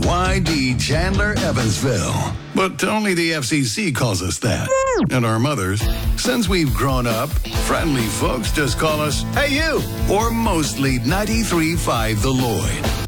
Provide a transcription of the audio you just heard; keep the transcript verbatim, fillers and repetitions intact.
Y D Chandler Evansville. But only the F C C calls us that. And our mothers, since we've grown up, friendly folks just call us, "Hey you!" Or mostly ninety-three point five The Lloyd.